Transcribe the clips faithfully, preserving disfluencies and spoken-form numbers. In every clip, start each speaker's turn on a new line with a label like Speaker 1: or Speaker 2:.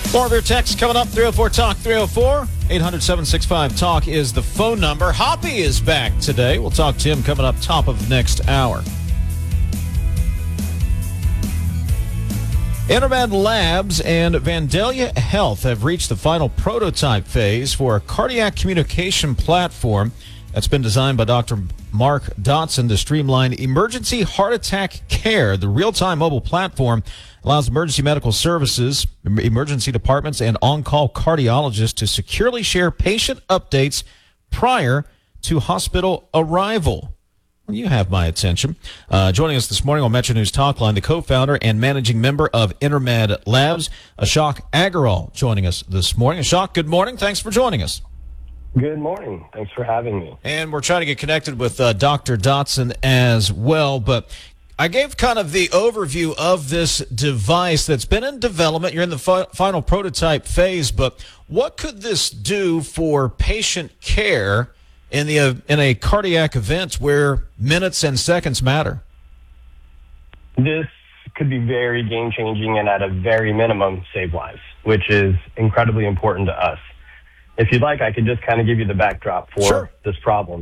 Speaker 1: More of your texts coming up. three oh four talk three oh four. eight hundred, seven six five, talk is the phone number. Hoppy is back today. We'll talk to him coming up top of next hour. Intermed Labs and Vandalia Health have reached the final prototype phase for a cardiac communication platform that's been designed by Doctor Mark Dotson to streamline emergency heart attack care. The real-time mobile platform allows emergency medical services, emergency departments, and on-call cardiologists to securely share patient updates prior to hospital arrival. Well, you have my attention. Uh, joining us this morning on Metro News Talkline, the co-founder and managing member of Intermed Labs, Ashok Agarwal, joining us this morning. Ashok, good morning. Thanks for joining us.
Speaker 2: Good morning. Thanks for having me.
Speaker 1: And we're trying to get connected with uh, Doctor Dotson as well, but I gave kind of the overview of this device that's been in development. You're in the fi- final prototype phase, but what could this do for patient care in the uh, in a cardiac event where minutes and seconds matter?
Speaker 2: This could be very game-changing and at a very minimum save lives, which is incredibly important to us. If you'd like, I could just kind of give you the backdrop for
Speaker 1: Sure.
Speaker 2: this problem.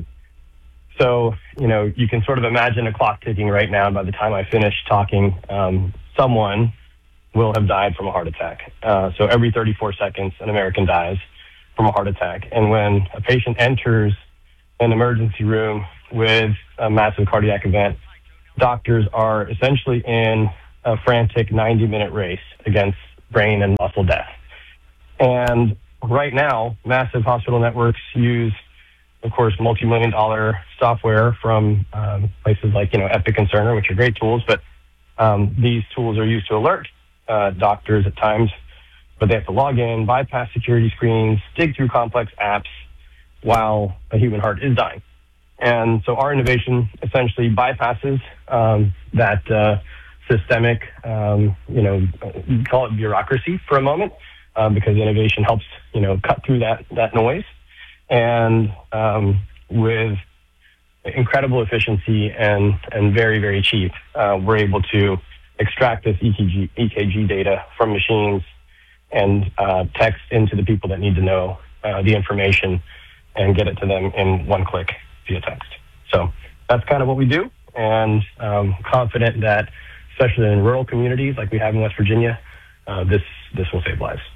Speaker 2: So, you know, you can sort of imagine a clock ticking right now. By the time I finish talking, um, someone will have died from a heart attack. Uh, so every thirty-four seconds, an American dies from a heart attack. And when a patient enters an emergency room with a massive cardiac event, doctors are essentially in a frantic ninety-minute race against brain and muscle death. And right now, massive hospital networks use, of course, multi-million dollar software from um, places like, you know, Epic and Cerner, which are great tools, but um, these tools are used to alert uh, doctors at times, but they have to log in, bypass security screens, dig through complex apps while a human heart is dying. And so our innovation essentially bypasses um, that uh, systemic, um, you know, call it bureaucracy for a moment, uh, because innovation helps, you know, cut through that, that noise. And um, with incredible efficiency and, and very, very cheap, uh, we're able to extract this E K G, E K G data from machines and uh, text into the people that need to know uh, the information and get it to them in one click via text. So that's kind of what we do, and um, confident that, especially in rural communities like we have in West Virginia, uh, this this will save lives.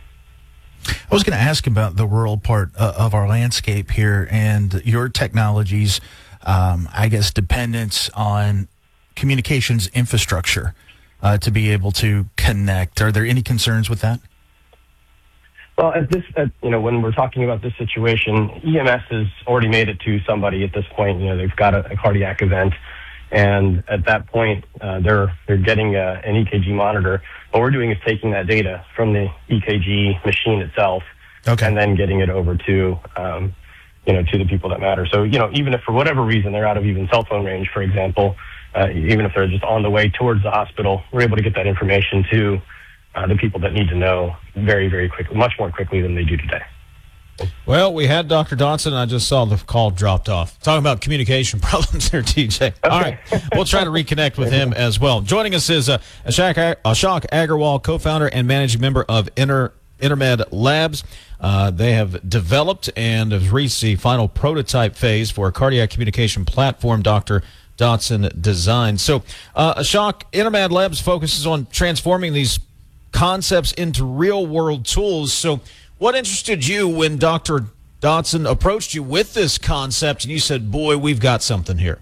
Speaker 3: I was going to ask about the rural part uh, of our landscape here and your technologies, um, I guess, dependence on communications infrastructure uh, to be able to connect. Are there any concerns with that?
Speaker 2: Well, at this, at, you know, when we're talking about this situation, E M S has already made it to somebody at this point. You know, they've got a, a cardiac event, and at that point, uh, they're they're getting a, an E K G monitor. What we're doing is taking that data from the E K G machine itself,
Speaker 3: okay,
Speaker 2: and then getting it over to, um, you know, to the people that matter. So, you know, even if for whatever reason they're out of even cell phone range, for example, uh, even if they're just on the way towards the hospital, we're able to get that information to Uh, the people that need to know very, very quickly, much more quickly than they do today.
Speaker 1: Well, we had Doctor Dotson, and I just saw the call dropped off. Talking about communication problems there, T J. Okay. All right, we'll try to reconnect with him as well. Joining us is uh, Ashok, Ashok Agarwal, co-founder and managing member of Inter, Intermed Labs. Uh, they have developed and have reached the final prototype phase for a cardiac communication platform Doctor Dotson designed. So, uh, Ashok, Intermed Labs focuses on transforming these concepts into real-world tools. So what interested you when Doctor Dotson approached you with this concept and you said, boy, we've got something here?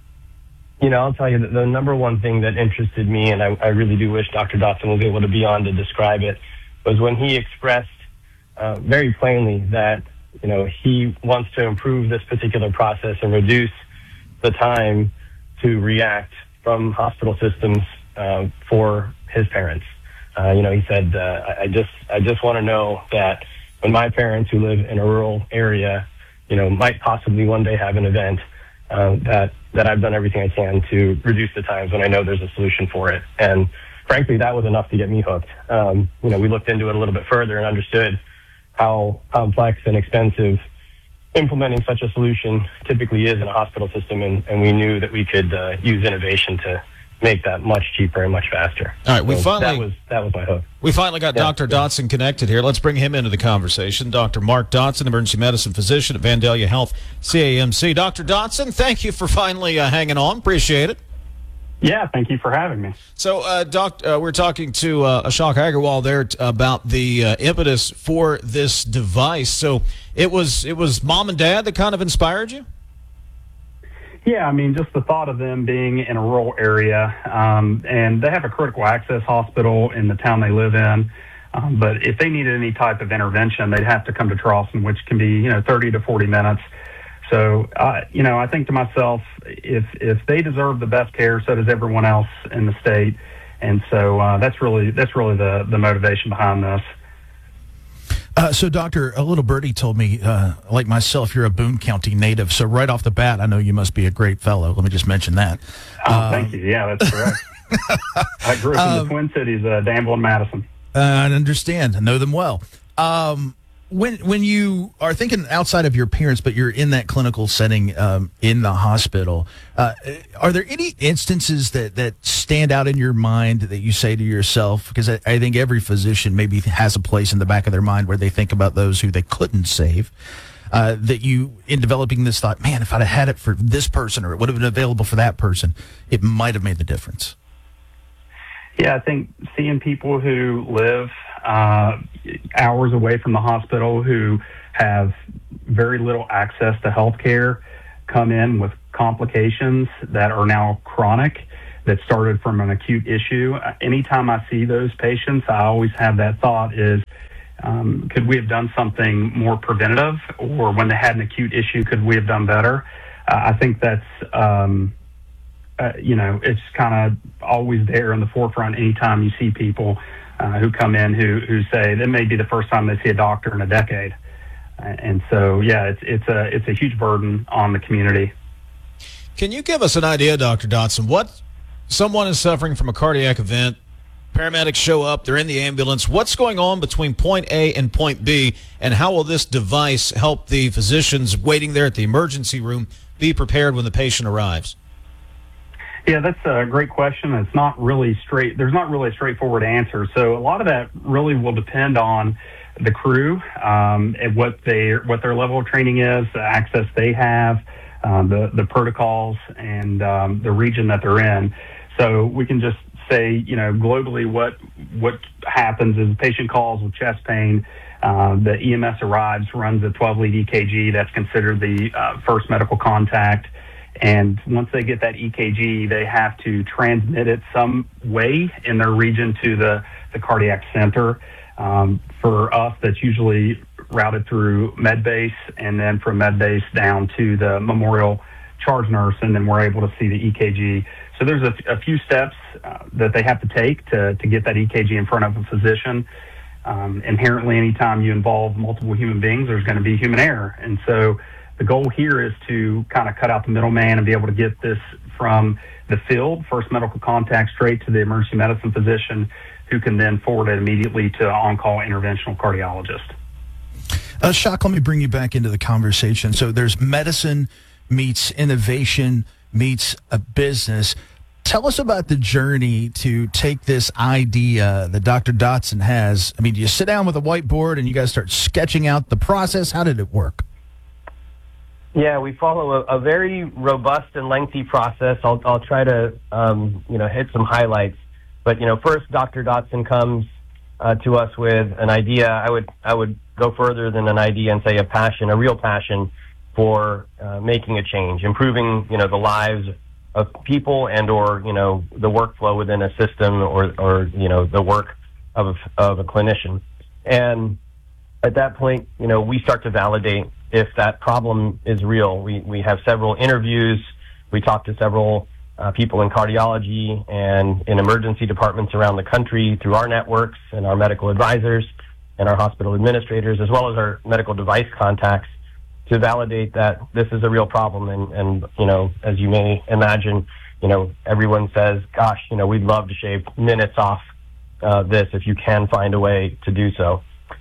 Speaker 2: You know, I'll tell you that the number one thing that interested me, and I, I really do wish Doctor Dotson was able to be on to describe it, was when he expressed uh, very plainly that, you know, he wants to improve this particular process and reduce the time to react from hospital systems uh, for his parents. Uh, you know, he said, uh, I just I just want to know that when my parents who live in a rural area, you know, might possibly one day have an event, uh, that, that I've done everything I can to reduce the times when I know there's a solution for it. And frankly, that was enough to get me hooked. Um, you know, we looked into it a little bit further and understood how complex and expensive implementing such a solution typically is in a hospital system, and, and we knew that we could uh, use innovation to make that much cheaper and much faster.
Speaker 1: All right, we
Speaker 2: So
Speaker 1: finally
Speaker 2: that was that was my hook.
Speaker 1: we finally got
Speaker 2: Yeah.
Speaker 1: Doctor Dotson connected here. Let's bring him into the conversation. Doctor Mark Dotson, emergency medicine physician at Vandalia Health C A M C. Doctor Dotson, thank you for finally uh, hanging on. Appreciate it.
Speaker 4: Yeah, thank you for having me.
Speaker 1: So, uh, Doc, uh, we're talking to uh, Ashok Agarwal there t- about the uh, impetus for this device. So, it was it was mom and dad that kind of inspired you?
Speaker 4: Yeah, I mean, just the thought of them being in a rural area, um, and they have a critical access hospital in the town they live in. Um, but if they needed any type of intervention, they'd have to come to Charleston, which can be, you know, thirty to forty minutes. So, uh, you know, I think to myself, if if they deserve the best care, so does everyone else in the state. And so uh, that's really that's really the the motivation behind this.
Speaker 3: Uh, so, Doctor, a little birdie told me, uh, like myself, you're a Boone County native. So, right off the bat, I know you must be a great fellow. Let me just mention that.
Speaker 4: Oh,
Speaker 3: Um,
Speaker 4: thank you. Yeah, that's correct. I grew up in
Speaker 3: Um,
Speaker 4: the Twin Cities, uh, Danville and Madison.
Speaker 3: Uh, I understand. I know them well. Um, when when you are thinking outside of your parents, but you're in that clinical setting um, in the hospital, uh, are there any instances that, that stand out in your mind that you say to yourself? Because I, I think every physician maybe has a place in the back of their mind where they think about those who they couldn't save. Uh, that you, in developing this, thought, man, if I'd have had it for this person or it would have been available for that person, it might have made the difference.
Speaker 4: Yeah, I think seeing people who live uh, hours away from the hospital who have very little access to health care come in with complications that are now chronic, that started from an acute issue. Uh, anytime I see those patients, I always have that thought is, um, could we have done something more preventative? Or when they had an acute issue, could we have done better? Uh, I think that's... Um, Uh, you know, it's kind of always there in the forefront anytime you see people uh, who come in who, who say that may be the first time they see a doctor in a decade. Uh, and so, yeah, it's it's a it's a huge burden on the community.
Speaker 1: Can you give us an idea, Doctor Dotson, what someone is suffering from a cardiac event, paramedics show up, they're in the ambulance, what's going on between point A and point B, and how will this device help the physicians waiting there at the emergency room be prepared when the patient arrives?
Speaker 4: Yeah, that's a great question. It's not really straight. There's not really a straightforward answer. So a lot of that really will depend on the crew um, and what they what their level of training is, the access they have, um, the the protocols, and um, the region that they're in. So we can just say, you know, globally, what what happens is the patient calls with chest pain. Uh, the E M S arrives, runs a twelve lead E K G. That's considered the uh, first medical contact. And once they get that E K G, they have to transmit it some way in their region to the, the cardiac center. Um, for us, that's usually routed through MedBase, and then from MedBase down to the Memorial charge nurse, and then we're able to see the E K G. So there's a, a few steps uh, that they have to take to, to get that E K G in front of a physician. Um, inherently, anytime you involve multiple human beings, there's going to be human error. And so the goal here is to kind of cut out the middleman and be able to get this from the field, first medical contact, straight to the emergency medicine physician, who can then forward it immediately to an on-call interventional cardiologist.
Speaker 3: Uh, Shock, let me bring you back into the conversation. So there's medicine meets innovation meets a business. Tell us about the journey to take this idea that Doctor Dotson has. I mean, do you sit down with a whiteboard and you guys start sketching out the process? How did it work?
Speaker 5: Yeah, we follow a, a very robust and lengthy process. I'll, I'll try to, um, you know, hit some highlights. But, you know, first, Doctor Dotson comes uh, to us with an idea. I would, I would go further than an idea and say a passion, a real passion for uh, making a change, improving, you know, the lives of people and or, you know, the workflow within a system or, or you know, the work of, of a clinician. And at that point, you know, we start to validate if that problem is real. We we have several interviews. We talk to several uh, people in cardiology and in emergency departments around the country through our networks and our medical advisors and our hospital administrators, as well as our medical device contacts, to validate that this is a real problem. And, and you know, as you may imagine, you know, everyone says, gosh, you know, we'd love to shave minutes off uh, this if you can find a way to do so.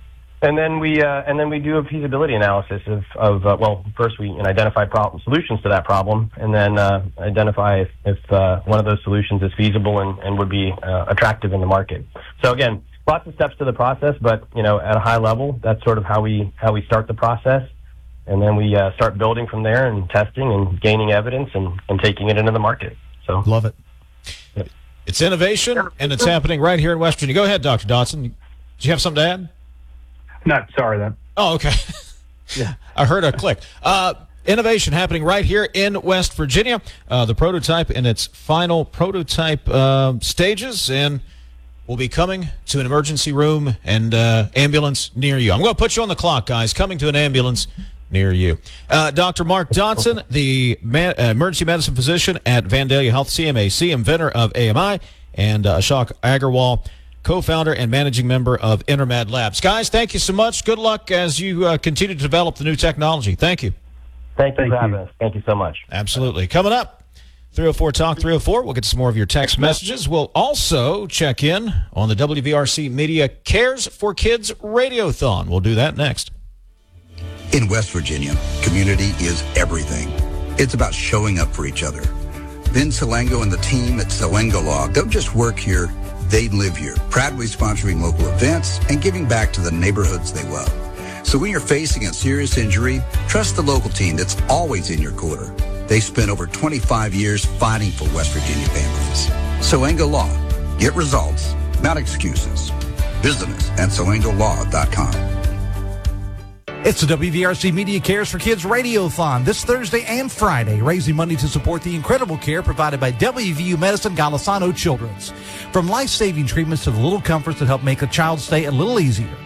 Speaker 5: And then we uh, and then we do a feasibility analysis of, of uh, well, first we you know, identify problem solutions to that problem, and then uh, identify if, if uh, one of those solutions is feasible and, and would be uh, attractive in the market. So again, lots of steps to the process, but you know, at a high level, that's sort of how we how we start the process, and then we uh, start building from there and testing and gaining evidence and, and taking it into the market. So
Speaker 3: love it.
Speaker 5: Yep.
Speaker 1: It's innovation, and it's happening right here in West Virginia. Go ahead, Doctor Dotson. Did you have something to add?
Speaker 4: No, sorry then.
Speaker 1: Oh, okay.
Speaker 4: Yeah.
Speaker 1: I heard a click. Uh, innovation happening right here in West Virginia. Uh, the prototype in its final prototype uh, stages, and will be coming to an emergency room and uh, ambulance near you. I'm going to put you on the clock, guys. Coming to an ambulance near you. Uh, Doctor Mark Dotson, the man, uh, emergency medicine physician at Vandalia Health, C M A C, inventor of A M I, and uh, Ashok Agarwal, co-founder and managing member of Intermed Labs. Guys, thank you so much. Good luck as you uh, continue to develop the new technology. Thank you.
Speaker 5: Thank you
Speaker 4: Thank
Speaker 5: for having
Speaker 4: you.
Speaker 5: us. Thank you so much.
Speaker 1: Absolutely. Coming up, three oh four Talk three oh four. We'll get some more of your text messages. We'll also check in on the W V R C Media Cares for Kids Radiothon. We'll do that next.
Speaker 6: In West Virginia, community is everything. It's about showing up for each other. Vin Salengo and the team at Salengo Law don't just work here, they live here, proudly sponsoring local events and giving back to the neighborhoods they love. So when you're facing a serious injury, trust the local team that's always in your corner. They spent over twenty-five years fighting for West Virginia families. Salengo Law. Get results, not excuses. Visit us at salengo law dot com.
Speaker 7: It's the W V R C Media Cares for Kids Radiothon this Thursday and Friday, raising money to support the incredible care provided by W V U Medicine Golisano Children's. From life-saving treatments to the little comforts that help make a child's stay a little easier.